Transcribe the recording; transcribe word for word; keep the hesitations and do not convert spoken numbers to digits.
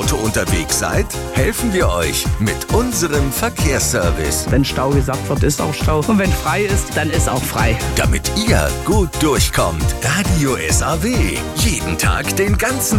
Auto unterwegs seid, helfen wir euch mit unserem Verkehrsservice. Wenn Stau gesagt wird, ist auch Stau. Und wenn frei ist, dann ist auch frei. Damit ihr gut durchkommt. Radio S A W. Jeden Tag, den ganzen